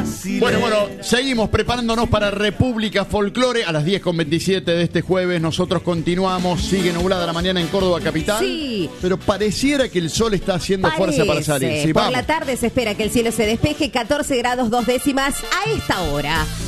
Bueno, seguimos preparándonos para República Folclore a las 10:27 de este jueves. Nosotros continuamos. Sigue nublada la mañana en Córdoba capital. Sí. Pero pareciera que el sol está haciendo fuerza para salir. Sí, Por vamos. la tarde se espera que el cielo se despeje, 14 grados 2 décimas a esta hora.